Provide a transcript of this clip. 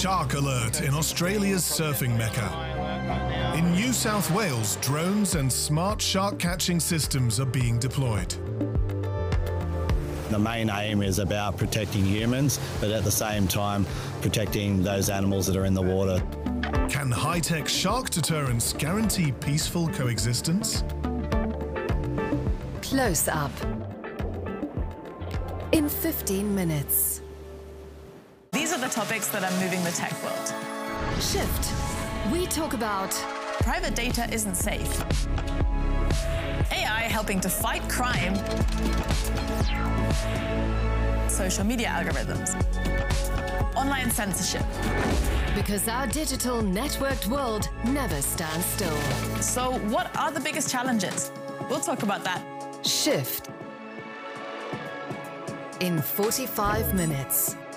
Shark alert in Australia's surfing mecca. In New South Wales, drones and smart shark catching systems are being deployed. The main aim is about protecting humans, but at the same time protecting those animals that are in the water. Can high-tech shark deterrence guarantee peaceful coexistence? Close up. In 15 minutes. These are the topics that are moving the tech world. Shift. We talk about private data isn't safe. AI helping to fight crime. Social media algorithms. Online censorship. Because our digital networked world never stands still. So what are the biggest challenges? We'll talk about that. Shift. In 45 minutes.